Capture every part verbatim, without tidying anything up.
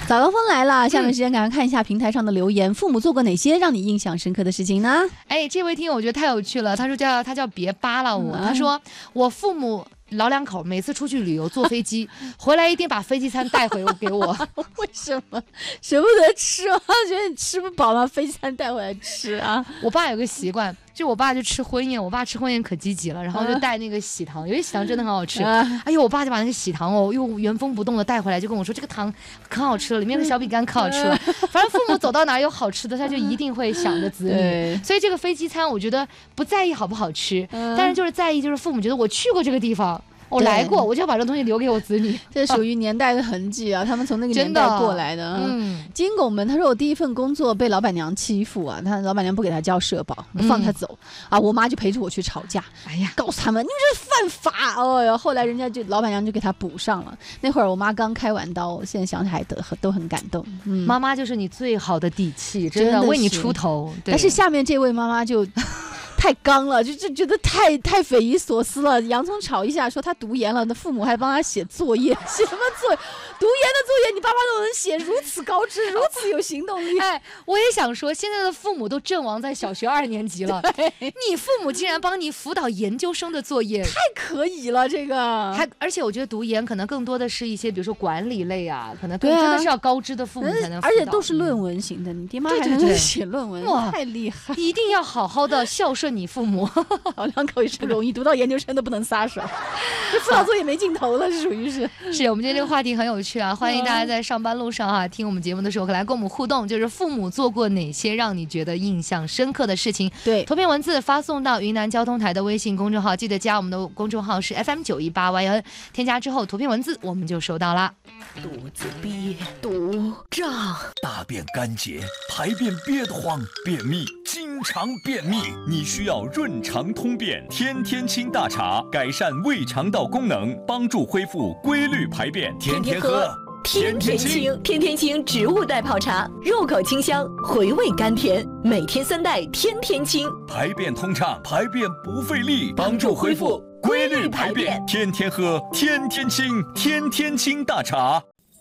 早高峰来了，下面时间赶快看一下平台上的留言。嗯、父母做过哪些让你印象深刻的事情呢？ 哎，这位听友我觉得太有趣了，他说叫他叫别扒拉我，嗯、他说我父母老两口每次出去旅游坐飞机回来一定把飞机餐带回给我。 为什么舍不得吃吗？觉得你吃不饱吗？飞机餐带回来吃啊？ 我爸有个习惯，就我爸就吃婚宴，我爸吃婚宴可积极了，然后就带那个喜糖，有些喜糖真的很好吃。啊、哎呦，我爸就把那个喜糖哦又原封不动的带回来，就跟我说这个糖可好吃了，里面的小饼干可好吃了。反正父母走到哪有好吃的，他就一定会想着子女。所以这个飞机餐我觉得不在意好不好吃，但是就是在意就是父母觉得我去过这个地方。我来过，我就要把这东西留给我子女。 这属于年代的痕迹啊，他们从那个年代过来的。嗯，金拱门他说我第一份工作被老板娘欺负啊，他老板娘不给他交社保，不放他走、嗯、啊，我妈就陪着我去吵架，哎呀，告诉他们你们这是犯法哦哟。后来人家就老板娘就给他补上了。那会儿我妈刚开完刀，现在想起来都都很感动。 嗯，妈妈就是你最好的底气，真的为你出头。 但是下面这位妈妈就。太刚了，就就觉得太太匪夷所思了。洋葱炒一下，说他读研了，那父母还帮他写作业，写什么作业？读研的作业你爸妈都能写，如此高知，如此有行动力。 哎，我也想说，现在的父母都阵亡在小学二年级了，你父母竟然帮你辅导研究生的作业， 太可以了，这个。 还而且我觉得读研可能更多的是一些，比如说管理类啊，可能更真的是要高知的父母才能辅导， 而且都是论文型的，你爹妈还能写论文，哇，太厉害！ 一定要好好的孝顺你父母。 老两口也是不容易，读到研究生都不能撒手，这辅导作业没尽头了，这属于是。 是我们今天这个话题很有趣啊，欢迎大家在上班路上啊听我们节目的时候，可来跟我们互动，就是父母做过哪些让你觉得印象深刻的事情？ 对， 图片文字发送到云南交通台的微信公众号，记得加我们的公众号是 F M 九一八 Y N， 添加之后图片文字我们就收到了。 肚子憋肚胀， 大便干结，排便憋得慌，便秘，经常便秘，你需要润肠通便天天清大茶，改善胃肠道功能，帮助恢复规律排便，天天喝天天清。天天清植物代泡茶，入口清香，回味甘甜，每天三袋天天清， 排便通畅，排便不费力，帮助恢复规律排便，天天喝天天清，天天清大茶。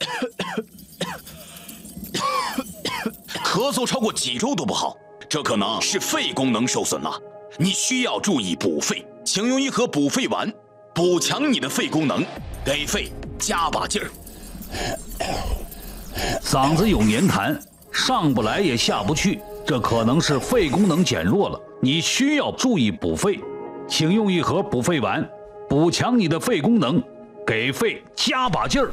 咳嗽超过几周都不好，这可能是肺功能受损了，你需要注意补肺，请用一盒补肺丸，补强你的肺功能，给肺加把劲儿。 嗓子有黏痰，上不来也下不去，这可能是肺功能减弱了，你需要注意补肺，请用一盒补肺丸，补强你的肺功能，给肺加把劲儿。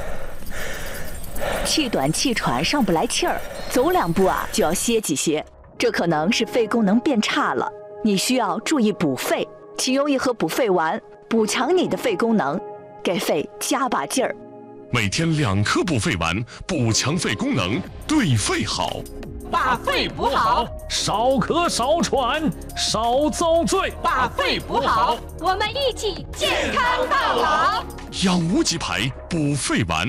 气短气喘上不来气儿，走两步啊就要歇几歇，这可能是肺功能变差了，你需要注意补肺，请用一盒补肺丸，补强你的肺功能，给肺加把劲儿。 每天两颗补肺丸，补强肺功能，对肺好。 把肺补好， 少咳少喘少遭罪。 把肺补好，我们一起健康到老。 养无极牌补肺丸。